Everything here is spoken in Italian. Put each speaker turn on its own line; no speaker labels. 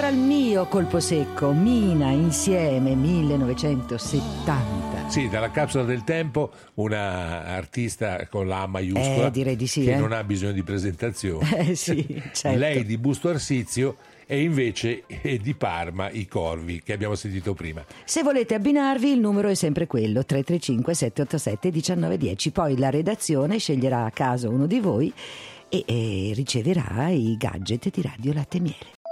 ora il mio colpo secco, Mina insieme 1970.
Sì, dalla capsula del tempo, una artista con la A maiuscola,
direi di sì,
che non ha bisogno di presentazione.
Sì, certo.
Lei di Busto Arsizio e invece di Parma i Corvi, che abbiamo sentito prima.
Se volete abbinarvi, il numero è sempre quello, 335 787 1910. Poi la redazione sceglierà a caso uno di voi e riceverà i gadget di Radio Latte e Miele.